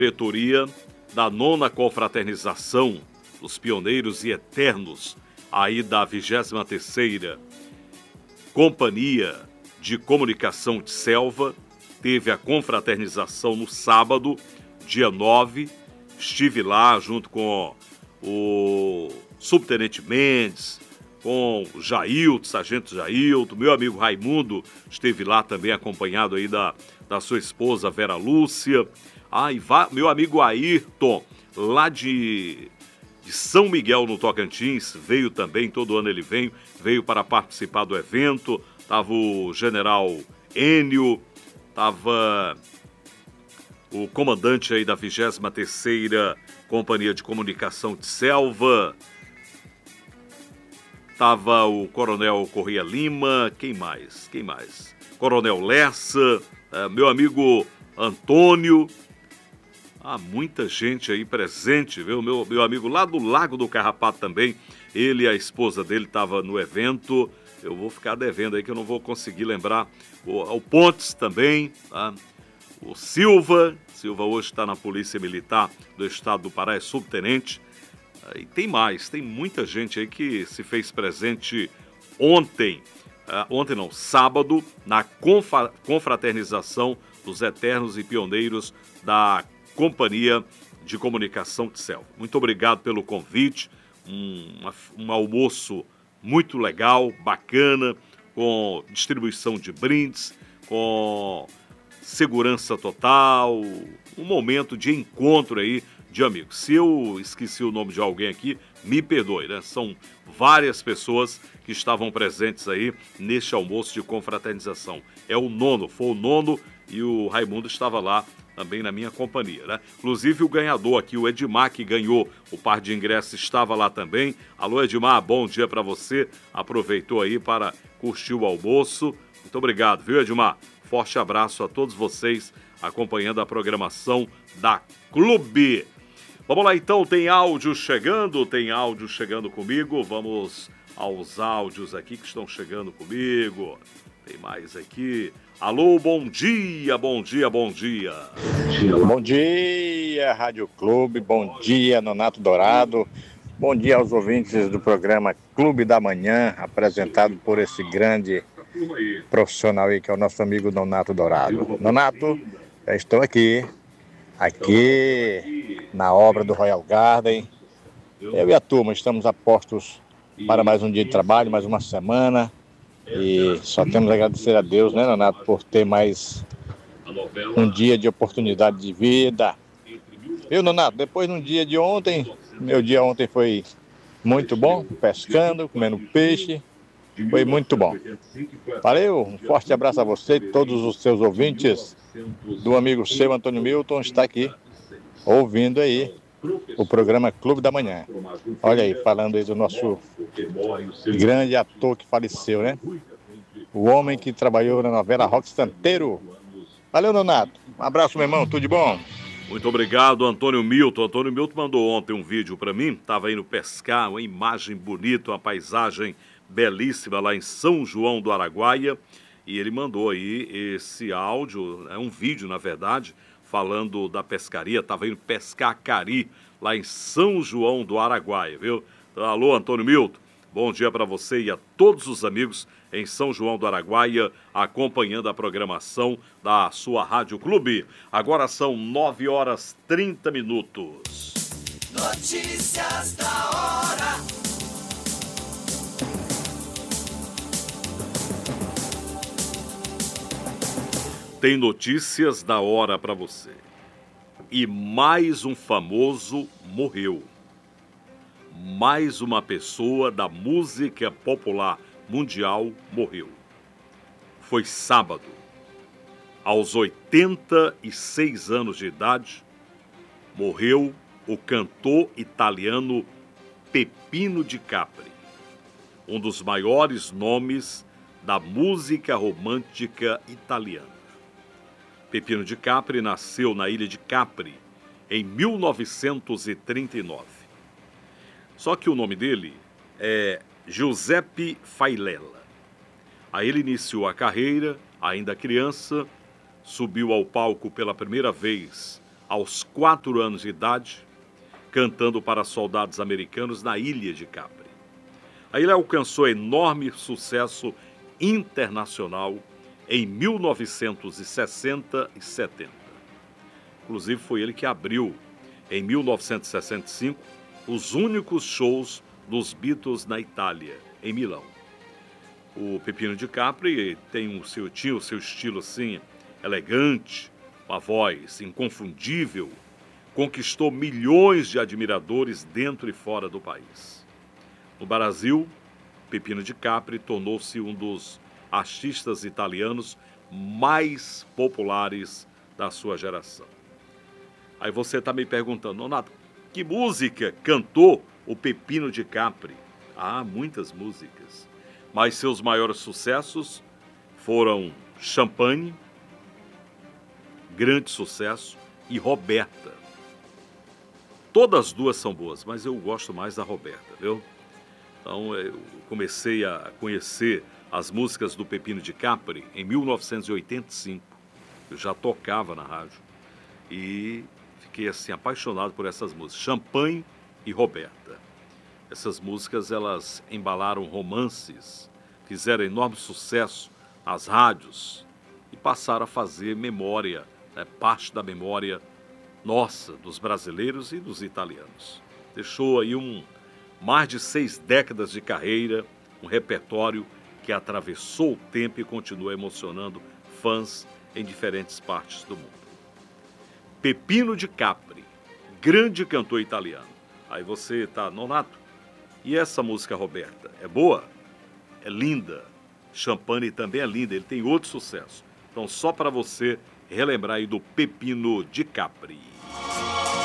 diretoria da 9ª confraternização dos pioneiros e eternos aí da 23ª Companhia de Comunicação de Selva. Teve a confraternização no sábado, dia 9. Estive lá junto com o subtenente Mendes, com o Jailton, sargento Jailton, meu amigo Raimundo esteve lá também acompanhado aí da sua esposa Vera Lúcia. Meu amigo Ayrton, lá de São Miguel, no Tocantins, veio também, todo ano ele veio para participar do evento. Tava o general Enio, tava o comandante aí da 23ª Companhia de Comunicação de Selva, tava o coronel Corrêa Lima, quem mais? Coronel Lessa, meu amigo Antônio. Muita gente aí presente, viu? Meu amigo lá do Lago do Carrapato também, ele e a esposa dele estavam no evento. Eu vou ficar devendo aí que eu não vou conseguir lembrar. O Pontes também, tá? O Silva hoje está na Polícia Militar do Estado do Pará, é subtenente. E tem muita gente aí que se fez presente sábado, na confraternização dos eternos e pioneiros da Companhia de Comunicação de Selva. Muito obrigado pelo convite, um almoço muito legal, bacana, com distribuição de brindes, com segurança total, um momento de encontro aí de amigos. Se eu esqueci o nome de alguém aqui, me perdoe, né? São várias pessoas que estavam presentes aí neste almoço de confraternização. Foi o nono e o Raimundo estava lá também na minha companhia, né? Inclusive o ganhador aqui, o Edmar, que ganhou o par de ingressos, estava lá também. Alô, Edmar, bom dia para você. Aproveitou aí para curtir o almoço. Muito obrigado, viu, Edmar? Forte abraço a todos vocês acompanhando a programação da Clube. Vamos lá então, tem áudio chegando comigo. Vamos aos áudios aqui que estão chegando comigo. Tem mais aqui. Alô, bom dia. Bom dia, Rádio Clube, bom dia, Nonato Dourado. Bom dia aos ouvintes do programa Clube da Manhã, apresentado por esse grande profissional aí, que é o nosso amigo Nonato Dourado. Nonato, já estou aqui na obra do Royal Garden. Eu e a turma estamos a postos para mais um dia de trabalho, mais uma semana. E só temos a agradecer a Deus, né, Nonato, por ter mais um dia de oportunidade de vida. Viu, Nonato? Depois no dia de ontem, meu dia ontem foi muito bom, pescando, comendo peixe, foi muito bom. Valeu, um forte abraço a você e todos os seus ouvintes do amigo seu, Antônio Milton, está aqui ouvindo aí o programa Clube da Manhã. Olha aí, falando aí do nosso grande ator que faleceu, né? O homem que trabalhou na novela Rock Santeiro. Valeu, Nonato. Um abraço, meu irmão. Tudo de bom? Muito obrigado, Antônio Milton. Antônio Milton mandou ontem um vídeo para mim. Estava indo pescar, uma imagem bonita, uma paisagem belíssima lá em São João do Araguaia. E ele mandou aí esse áudio, um vídeo, na verdade, falando da pescaria. Estava indo pescar cari lá em São João do Araguaia, viu? Então, alô, Antônio Milton. Bom dia para você e a todos os amigos em São João do Araguaia, acompanhando a programação da sua Rádio Clube. Agora são 9h30. Notícias da hora. Tem notícias da hora para você. E mais um famoso morreu. Mais uma pessoa da música popular mundial morreu. Foi sábado. Aos 86 anos de idade, morreu o cantor italiano Peppino de Capri, um dos maiores nomes da música romântica italiana. Peppino de Capri nasceu na ilha de Capri em 1939. Só que o nome dele é Giuseppe Failela. Aí ele iniciou a carreira, ainda criança, subiu ao palco pela primeira vez aos 4 anos de idade, cantando para soldados americanos na ilha de Capri. Aí ele alcançou enorme sucesso internacional em 1960 e 70. Inclusive foi ele que abriu, em 1965, os únicos shows dos Beatles na Itália, em Milão. O Peppino de Capri tinha o seu estilo assim, elegante, uma voz inconfundível, conquistou milhões de admiradores dentro e fora do país. No Brasil, Peppino de Capri tornou-se um dos artistas italianos mais populares da sua geração. Aí você está me perguntando, Nonato, que música cantou o Peppino de Capri? Ah, muitas músicas. Mas seus maiores sucessos foram Champagne, grande sucesso, e Roberta. Todas as duas são boas, mas eu gosto mais da Roberta, viu? Então eu comecei a conhecer as músicas do Peppino de Capri em 1985. Eu já tocava na rádio e fiquei assim apaixonado por essas músicas, Champagne e Roberta. Essas músicas, elas embalaram romances, fizeram enorme sucesso nas rádios e passaram a fazer memória, parte da memória nossa, dos brasileiros e dos italianos. Deixou aí mais de 6 décadas de carreira, um repertório que atravessou o tempo e continua emocionando fãs em diferentes partes do mundo. Peppino de Capri, grande cantor italiano. Aí você tá, Nonato, e essa música Roberta, é boa? É linda. Champagne também é linda, ele tem outro sucesso. Então só para você relembrar aí do Peppino de Capri.